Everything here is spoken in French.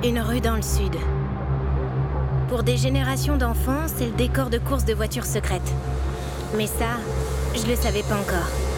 Une rue dans le sud. Pour des générations d'enfants, c'est le décor de courses de voitures secrètes. Mais ça, je le savais pas encore.